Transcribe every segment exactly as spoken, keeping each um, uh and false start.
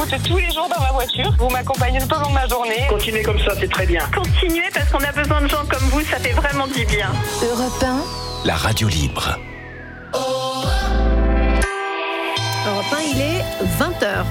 j'écoute tous les jours dans ma voiture. Vous m'accompagnez tout au long de ma journée. Continuez comme ça, c'est très bien. Continuez parce qu'on a besoin de gens comme vous, ça fait vraiment du bien. Europe un, la radio libre. Europe un, il est vingt heures.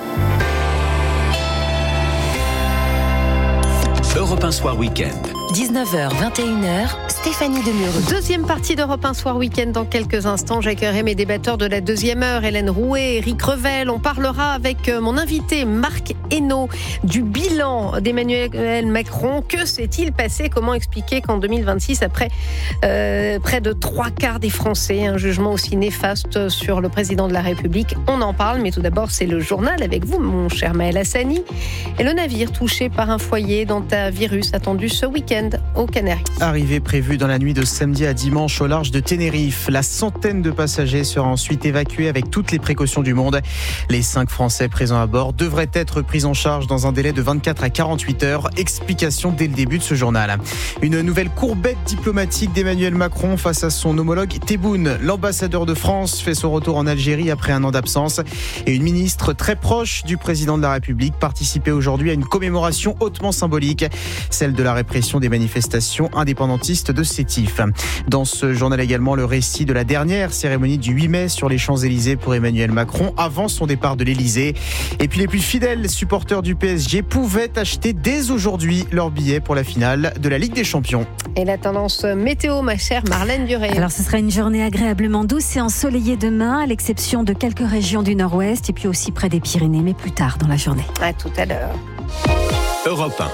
Europe un Soir Week-end. dix-neuf heures, vingt et une heures, Stéphanie Demureux. Deuxième partie d'Europe un Soir Week-end dans quelques instants. J'accueillerai mes débatteurs de la deuxième heure, Hélène Rouet, Éric Revel. On parlera avec mon invité Marc Hainaut du bilan d'Emmanuel Macron. Que s'est-il passé ? Comment expliquer qu'en deux mille vingt-six, après euh, près de trois quarts des Français, un jugement aussi néfaste sur le président de la République ? On en parle, mais tout d'abord, c'est le journal avec vous, mon cher Maël Hassani. Et le navire touché par un foyer d'hantavirus attendu ce week-end aux Canaries. Arrivée prévue dans la nuit de samedi à dimanche au large de Tenerife. La centaine de passagers sera ensuite évacuée avec toutes les précautions du monde. Les cinq Français présents à bord devraient être pris en charge dans un délai de vingt-quatre à quarante-huit heures. Explication dès le début de ce journal. Une nouvelle courbette diplomatique d'Emmanuel Macron face à son homologue Tebboune. L'ambassadeur de France fait son retour en Algérie après un an d'absence. Et une ministre très proche du président de la République participait aujourd'hui à une commémoration hautement symbolique, celle de la répression des manifestations indépendantistes de Sétif. Dans ce journal également, le récit de la dernière cérémonie du huit mai sur les Champs-Élysées pour Emmanuel Macron avant son départ de l'Élysée. Et puis les plus fidèles supporters du P S G pouvaient acheter dès aujourd'hui leur billet pour la finale de la Ligue des Champions. Et la tendance météo, ma chère Marlène Duré. Alors ce sera une journée agréablement douce et ensoleillée demain, à l'exception de quelques régions du nord-ouest et puis aussi près des Pyrénées, mais plus tard dans la journée. À tout à l'heure. Europe un.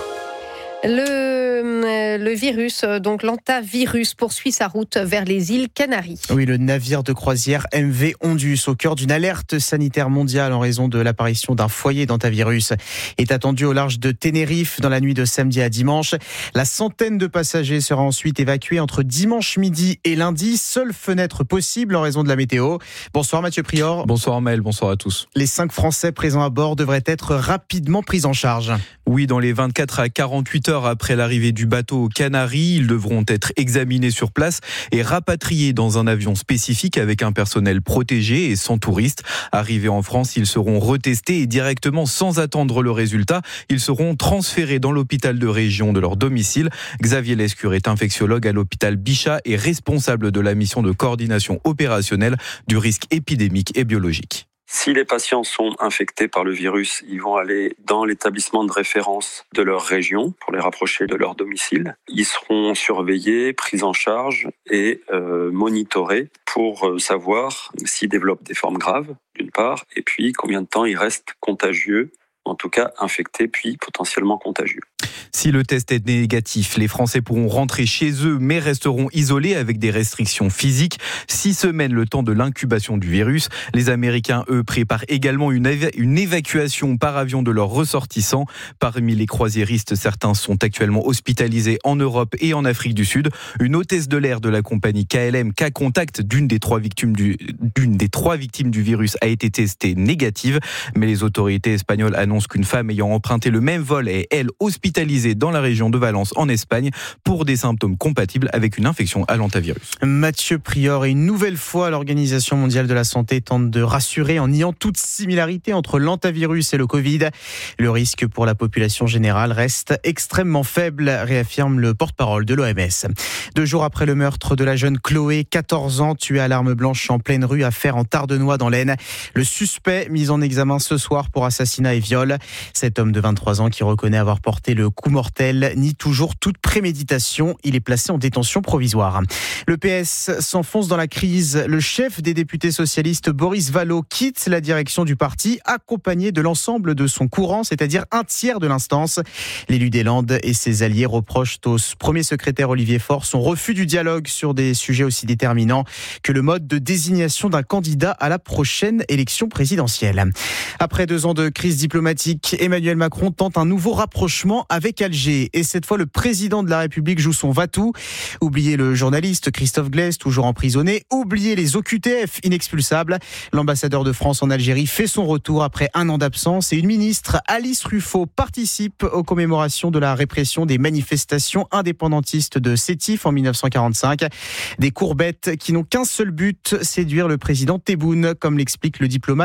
Le, le virus, donc l'hantavirus, poursuit sa route vers les îles Canaries. Oui, le navire de croisière M V Ondus, au cœur d'une alerte sanitaire mondiale en raison de l'apparition d'un foyer d'hantavirus, est attendu au large de Tenerife dans la nuit de samedi à dimanche. La centaine de passagers sera ensuite évacuée entre dimanche midi et lundi. Seule fenêtre possible en raison de la météo. Bonsoir Mathieu Prior. Bonsoir Maël, bonsoir à tous. Les cinq Français présents à bord devraient être rapidement pris en charge. Oui, dans les vingt-quatre à quarante-huit heures après l'arrivée du bateau aux Canaries, ils devront être examinés sur place et rapatriés dans un avion spécifique avec un personnel protégé et sans touristes. Arrivés en France, ils seront retestés et directement, sans attendre le résultat, ils seront transférés dans l'hôpital de région de leur domicile. Xavier Lescure est infectiologue à l'hôpital Bichat et responsable de la mission de coordination opérationnelle du risque épidémique et biologique. Si les patients sont infectés par le virus, ils vont aller dans l'établissement de référence de leur région pour les rapprocher de leur domicile. Ils seront surveillés, pris en charge et euh, monitorés pour savoir s'ils développent des formes graves, d'une part, et puis combien de temps ils restent contagieux, en tout cas infectés, puis potentiellement contagieux. Si le test est négatif, les Français pourront rentrer chez eux, mais resteront isolés avec des restrictions physiques. Six semaines, le temps de l'incubation du virus. Les Américains, eux, préparent également une, éva- une évacuation par avion de leurs ressortissants. Parmi les croisiéristes, certains sont actuellement hospitalisés en Europe et en Afrique du Sud. Une hôtesse de l'air de la compagnie K L M, cas contact d'une des trois victimes du, d'une des trois victimes du virus, a été testée négative. Mais les autorités espagnoles annoncent qu'une femme ayant emprunté le même vol est, elle, hospitalisée dans la région de Valence en Espagne pour des symptômes compatibles avec une infection à l'hantavirus. Mathieu Prior, et une nouvelle fois, l'Organisation mondiale de la santé tente de rassurer en niant toute similarité entre l'hantavirus et le Covid. Le risque pour la population générale reste extrêmement faible, réaffirme le porte-parole de l'O M S. Deux jours après le meurtre de la jeune Chloé, quatorze ans, tuée à l'arme blanche en pleine rue, affaire en Tardenois dans l'Aisne. Le suspect mis en examen ce soir pour assassinat et viol. Cet homme de vingt-trois ans qui reconnaît avoir porté le coup mortel nie toujours toute préméditation. Il est placé en détention provisoire. Le P S s'enfonce dans la crise. Le chef des députés socialistes, Boris Vallaud, quitte la direction du parti, accompagné de l'ensemble de son courant, c'est-à-dire un tiers de l'instance. L'élu des Landes et ses alliés reprochent au premier secrétaire Olivier Faure son refus du dialogue sur des sujets aussi déterminants que le mode de désignation d'un candidat à la prochaine élection présidentielle. Après deux ans de crise diplomatique, Emmanuel Macron tente un nouveau rapprochement avec Alger. Et cette fois, le président de la République joue son va-tout. Oubliez le journaliste Christophe Glaise, toujours emprisonné. Oubliez les O Q T F inexpulsables. L'ambassadeur de France en Algérie fait son retour après un an d'absence. Et une ministre, Alice Ruffo, participe aux commémorations de la répression des manifestations indépendantistes de Sétif en dix-neuf cent quarante-cinq. Des courbettes qui n'ont qu'un seul but, séduire le président Tebboune, comme l'explique le diplomate